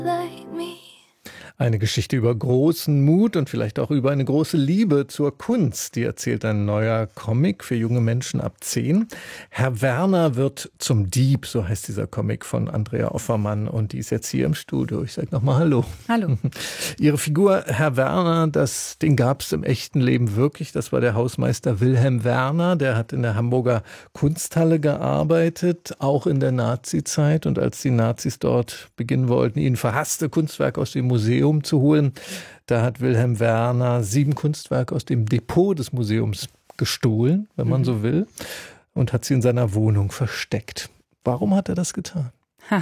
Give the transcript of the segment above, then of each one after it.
like me. Eine Geschichte über großen Mut und vielleicht auch über eine große Liebe zur Kunst. Die erzählt ein neuer Comic für junge Menschen ab 10. Herr Werner wird zum Dieb, so heißt dieser Comic von Andrea Offermann. Und die ist jetzt hier im Studio. Ich sage nochmal Hallo. Hallo. Ihre Figur, Herr Werner, den gab es im echten Leben wirklich. Das war der Hausmeister Wilhelm Werner. Der hat in der Hamburger Kunsthalle gearbeitet, auch in der Nazizeit. Und als die Nazis dort beginnen wollten, ihn verhasste Kunstwerke aus dem Museum zu holen, da hat Wilhelm Werner 7 Kunstwerke aus dem Depot des Museums gestohlen, wenn man so will, und hat sie in seiner Wohnung versteckt. Warum hat er das getan?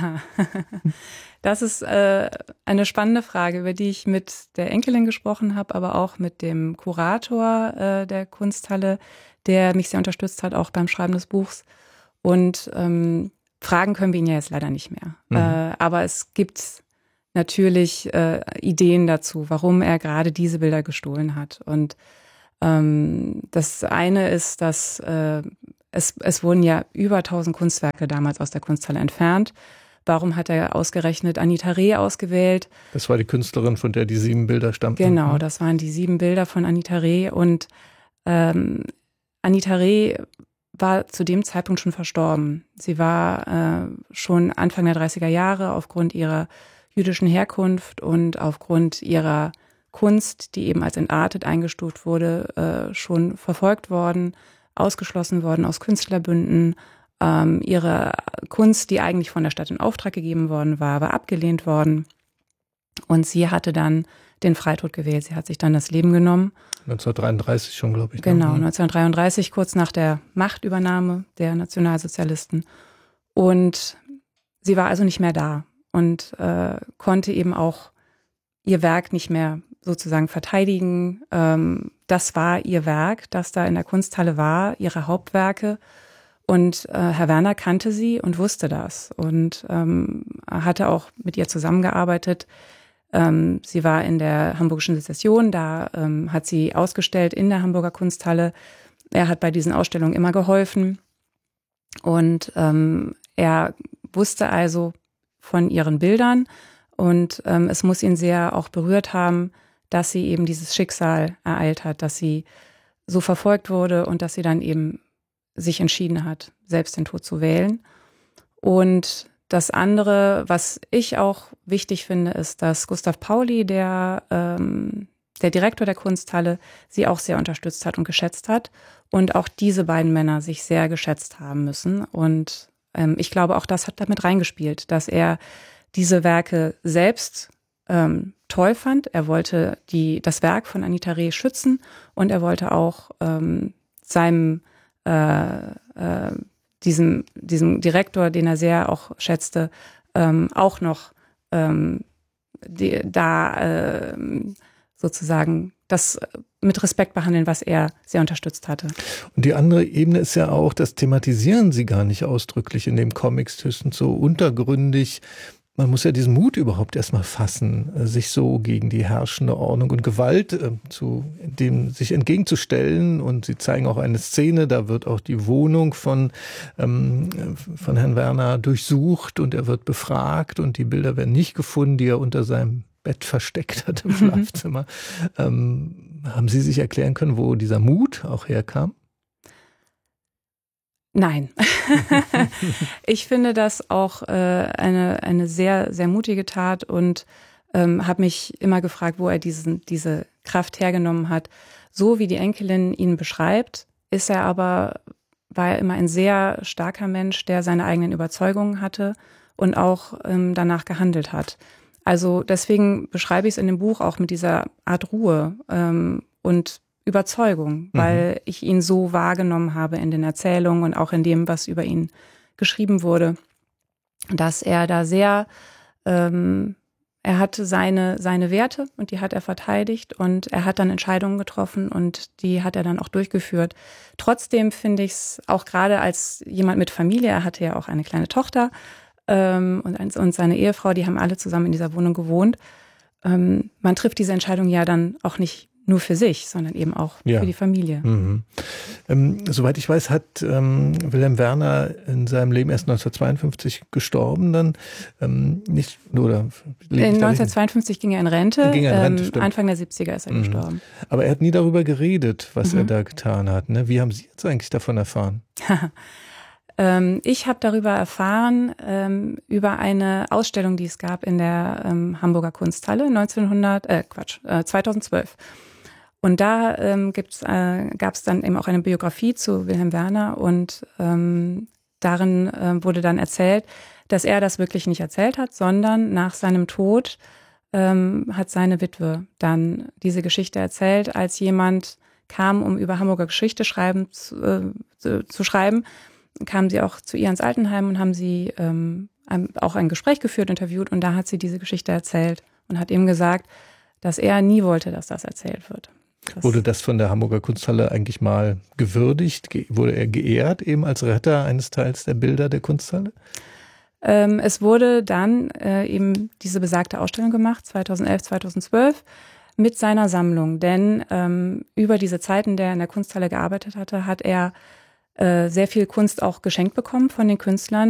Das ist eine spannende Frage, über die ich mit der Enkelin gesprochen habe, aber auch mit dem Kurator der Kunsthalle, der mich sehr unterstützt hat, auch beim Schreiben des Buchs. Und fragen können wir ihn ja jetzt leider nicht mehr. Aber es gibt natürlich Ideen dazu, warum er gerade diese Bilder gestohlen hat. Und das eine ist, dass es wurden ja über 1000 Kunstwerke damals aus der Kunsthalle entfernt. Warum hat er ausgerechnet Anita Reh ausgewählt? Das war die Künstlerin, von der die 7 Bilder stammten. Genau, das waren die 7 Bilder von Anita Reh. Und Anita Reh war zu dem Zeitpunkt schon verstorben. Sie war schon Anfang der 30er Jahre aufgrund ihrer jüdischen Herkunft und aufgrund ihrer Kunst, die eben als entartet eingestuft wurde, schon verfolgt worden, ausgeschlossen worden aus Künstlerbünden. Ihre Kunst, die eigentlich von der Stadt in Auftrag gegeben worden war abgelehnt worden. Und sie hatte dann den Freitod gewählt. Sie hat sich dann das Leben genommen. 1933 schon, glaube ich. Genau, 1933, kurz nach der Machtübernahme der Nationalsozialisten. Und sie war also nicht mehr da und konnte eben auch ihr Werk nicht mehr sozusagen verteidigen. Das war ihr Werk, das da in der Kunsthalle war, ihre Hauptwerke. Und Herr Werner kannte sie und wusste das und hatte auch mit ihr zusammengearbeitet. Sie war in der Hamburgischen Sezession, da hat sie ausgestellt in der Hamburger Kunsthalle. Er hat bei diesen Ausstellungen immer geholfen und er wusste also von ihren Bildern und es muss ihn sehr auch berührt haben, dass sie eben dieses Schicksal ereilt hat, dass sie so verfolgt wurde und dass sie dann eben sich entschieden hat, selbst den Tod zu wählen. Und das andere, was ich auch wichtig finde, ist, dass Gustav Pauli, der Direktor der Kunsthalle, sie auch sehr unterstützt hat und geschätzt hat. Und auch diese beiden Männer sich sehr geschätzt haben müssen. Und ich glaube, auch das hat damit reingespielt, dass er diese Werke selbst toll fand. Er wollte das Werk von Anita Reh schützen und er wollte auch diesem Direktor, den er sehr auch schätzte, auch noch sozusagen das mit Respekt behandeln, was er sehr unterstützt hatte. Und die andere Ebene ist ja auch, das thematisieren sie gar nicht ausdrücklich in dem Comics, höchstens so untergründig. Man muss ja diesen Mut überhaupt erstmal fassen, sich so gegen die herrschende Ordnung und Gewalt dem sich entgegenzustellen. Und sie zeigen auch eine Szene, da wird auch die Wohnung von Herrn Werner durchsucht und er wird befragt und die Bilder werden nicht gefunden, die er unter seinem Bett versteckt hat im Schlafzimmer. Haben Sie sich erklären können, wo dieser Mut auch herkam? Nein. Ich finde das auch eine sehr, sehr mutige Tat und habe mich immer gefragt, wo er diese Kraft hergenommen hat. So wie die Enkelin ihn beschreibt, war er immer ein sehr starker Mensch, der seine eigenen Überzeugungen hatte und auch danach gehandelt hat. Also deswegen beschreibe ich es in dem Buch auch mit dieser Art Ruhe und Überzeugung, weil ich ihn so wahrgenommen habe in den Erzählungen und auch in dem, was über ihn geschrieben wurde, dass er da sehr, er hatte seine Werte und die hat er verteidigt und er hat dann Entscheidungen getroffen und die hat er dann auch durchgeführt. Trotzdem finde ich es auch gerade als jemand mit Familie, er hatte ja auch eine kleine Tochter und seine Ehefrau, die haben alle zusammen in dieser Wohnung gewohnt. Man trifft diese Entscheidung ja dann auch nicht nur für sich, sondern eben auch für die Familie. Mhm. Soweit ich weiß, hat Wilhelm Werner in seinem Leben erst 1952 gestorben, dann nicht, oder? In 1952 ging er in Rente, Anfang der 70er ist er gestorben. Aber er hat nie darüber geredet, was er da getan hat. Ne? Wie haben Sie jetzt eigentlich davon erfahren? Ich habe darüber erfahren über eine Ausstellung, die es gab in der Hamburger Kunsthalle 2012. Und da gab es dann eben auch eine Biografie zu Wilhelm Werner und darin wurde dann erzählt, dass er das wirklich nicht erzählt hat, sondern nach seinem Tod hat seine Witwe dann diese Geschichte erzählt, als jemand kam, um über Hamburger Geschichte zu schreiben, kamen sie auch zu ihr ins Altenheim und haben sie auch ein Gespräch geführt, interviewt, und da hat sie diese Geschichte erzählt und hat ihm gesagt, dass er nie wollte, dass das erzählt wird. Wurde das von der Hamburger Kunsthalle eigentlich mal gewürdigt? Wurde er geehrt eben als Retter eines Teils der Bilder der Kunsthalle? Es wurde dann eben diese besagte Ausstellung gemacht, 2011, 2012, mit seiner Sammlung. Denn über diese Zeiten, der in der Kunsthalle gearbeitet hatte, hat er sehr viel Kunst auch geschenkt bekommen von den Künstlern.